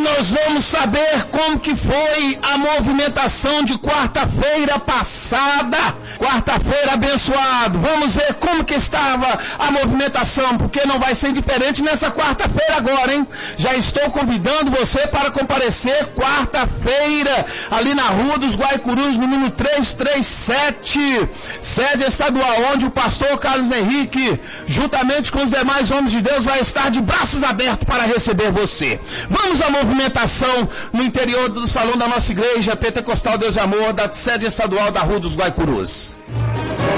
nós vamos saber como que foi a movimentação de quarta-feira passada. Quarta-feira abençoado. Vamos ver como que estava a movimentação, porque não vai ser diferente nessa quarta-feira agora, hein? Já estou convidando você para comparecer quarta-feira, ali na Rua dos Guaicurus, número 337, sede estadual, onde o pastor Carlos Henrique, juntamente com os demais homens de Deus, vai estar de braços abertos para receber você. Vamos à movimentação no interior do salão da nossa igreja Pentecostal Deus e Amor, da sede estadual da Rua dos Guaicurus.